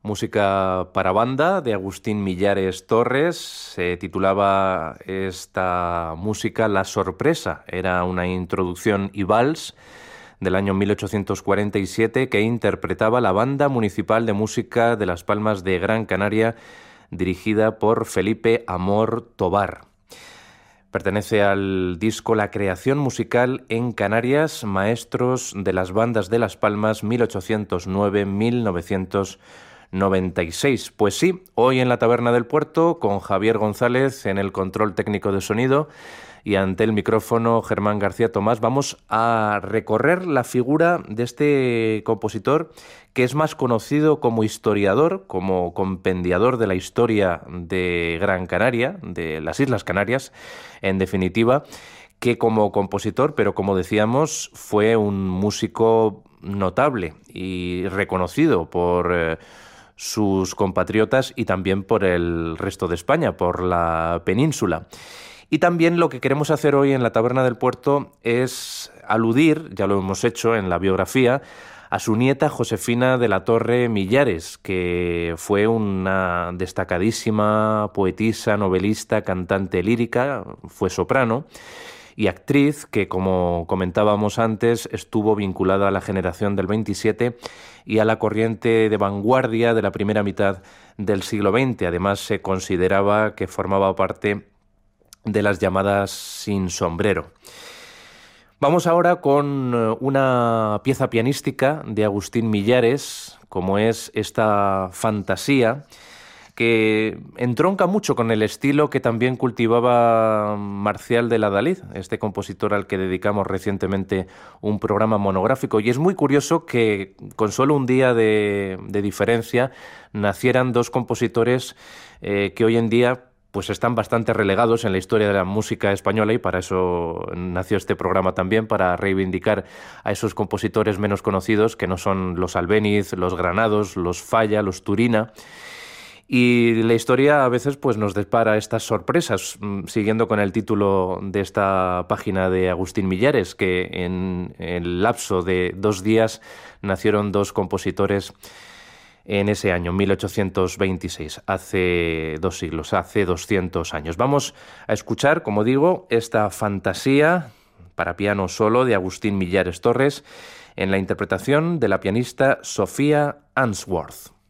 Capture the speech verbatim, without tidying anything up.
música para banda de Agustín Millares Torres. Se titulaba esta música La Sorpresa. Era una introducción y vals del año mil ochocientos cuarenta y siete que interpretaba la Banda Municipal de Música de Las Palmas de Gran Canaria, dirigida por Felipe Amor Tobar. Pertenece al disco La creación musical en Canarias, maestros de las bandas de Las Palmas mil ochocientos nueve a mil novecientos noventa y seis. Pues sí, hoy en la Taberna del Puerto, con Javier González en el control técnico de sonido y ante el micrófono Germán García Tomás, vamos a recorrer la figura de este compositor que es más conocido como historiador, como compendiador de la historia de Gran Canaria, de las Islas Canarias, en definitiva, que como compositor, pero como decíamos, fue un músico notable y reconocido por eh, sus compatriotas y también por el resto de España, por la península. Y también lo que queremos hacer hoy en la Taberna del Puerto es aludir, ya lo hemos hecho en la biografía, a su nieta Josefina de la Torre Millares, que fue una destacadísima poetisa, novelista, cantante lírica, fue soprano y actriz que, como comentábamos antes, estuvo vinculada a la generación del veintisiete y a la corriente de vanguardia de la primera mitad del siglo veinte. Además, se consideraba que formaba parte de las llamadas sin sombrero. Vamos ahora con una pieza pianística de Agustín Millares, como es esta Fantasía, que entronca mucho con el estilo que también cultivaba Marcial de Ladalid, este compositor al que dedicamos recientemente un programa monográfico. Y es muy curioso que con solo un día de, de diferencia nacieran dos compositores eh, que hoy en día pues están bastante relegados en la historia de la música española, y para eso nació este programa también, para reivindicar a esos compositores menos conocidos, que no son los Albéniz, los Granados, los Falla, los Turina. Y la historia a veces pues nos depara estas sorpresas, siguiendo con el título de esta página de Agustín Millares, que en el lapso de dos días nacieron dos compositores en ese año, mil ochocientos veintiséis, hace dos siglos, hace doscientos años. Vamos a escuchar, como digo, esta Fantasía para piano solo de Agustín Millares Torres en la interpretación de la pianista Sofía Answorth.